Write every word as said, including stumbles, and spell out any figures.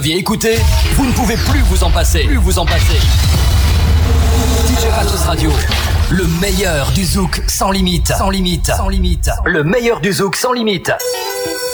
Viens écouter, vous ne pouvez plus vous en passer. Plus vous en passer. D J Ratos Radio, le meilleur du zouk sans limite. Sans limite. Sans limite. Le meilleur du zouk sans limite.